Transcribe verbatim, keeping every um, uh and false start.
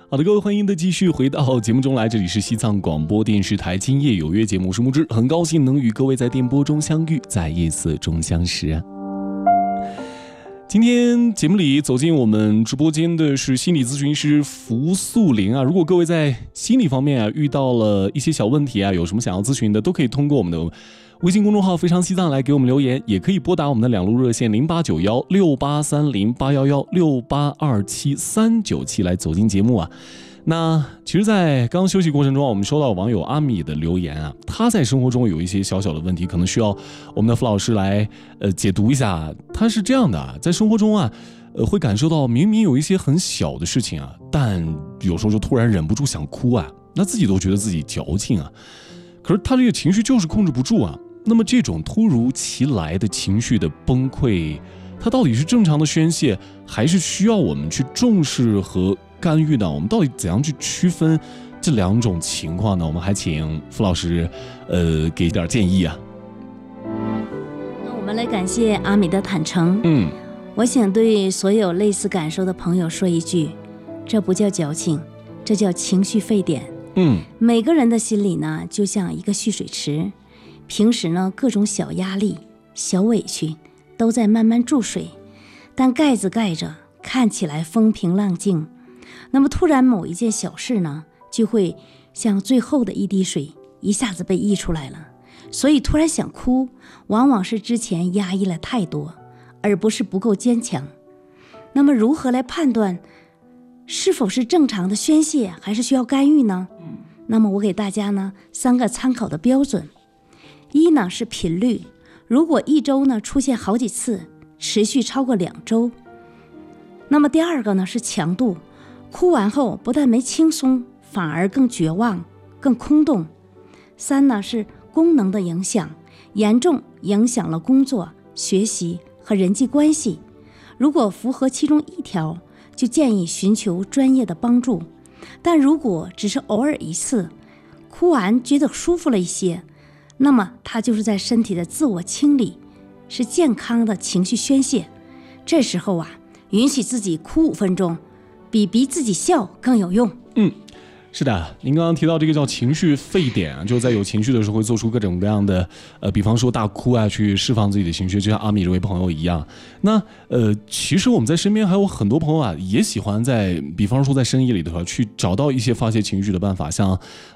好的，各位欢迎的继续回到节目中来，这里是西藏广播电视台今夜有约节目，我是木之，很高兴能与各位在电波中相遇，在夜色中相识啊。今天节目里走进我们直播间的是心理咨询师福素玲啊。如果各位在心理方面啊遇到了一些小问题啊，有什么想要咨询的，都可以通过我们的微信公众号非常西藏来给我们留言，也可以拨打我们的两路热线零八九幺六八三零八幺幺六八二七三九七来走进节目啊。那其实在刚刚休息过程中，我们收到网友阿米的留言啊，他在生活中有一些小小的问题，可能需要我们的傅老师来呃解读一下。他是这样的啊，在生活中啊呃会感受到明明有一些很小的事情啊，但有时候就突然忍不住想哭啊，那自己都觉得自己矫情啊，可是他这个情绪就是控制不住啊。那么这种突如其来的情绪的崩溃，它到底是正常的宣泄，还是需要我们去重视和干预呢？我们到底怎样去区分这两种情况呢？我们还请傅老师呃给点建议啊。 那我们来感谢阿米的坦诚。 嗯， 我想对所有类似感受的朋友说一句，这不叫矫情，这叫情绪沸点。 嗯， 每个人的心里呢就像一个蓄水池，平时呢各种小压力小委屈都在慢慢注水，但盖子盖着看起来风平浪静，那么突然某一件小事呢就会像最后的一滴水一下子被溢出来了，所以突然想哭往往是之前压抑了太多，而不是不够坚强。那么如何来判断是否是正常的宣泄还是需要干预呢？那么我给大家呢三个参考的标准。一呢是频率，如果一周呢出现好几次，持续超过两周。那么第二个呢是强度，哭完后不但没轻松，反而更绝望更空洞。三呢是功能的影响，严重影响了工作学习和人际关系。如果符合其中一条，就建议寻求专业的帮助。但如果只是偶尔一次，哭完觉得舒服了一些，那么它就是在身体的自我清理，是健康的情绪宣泄。这时候啊，允许自己哭五分钟，比逼自己笑更有用。 嗯，是的，您刚刚提到这个叫情绪沸点啊，就在有情绪的时候会做出各种各样的呃，比方说大哭啊，去释放自己的情绪，就像阿米这位朋友一样。那呃，其实我们在身边还有很多朋友啊，也喜欢在比方说在深夜里头去找到一些发泄情绪的办法，像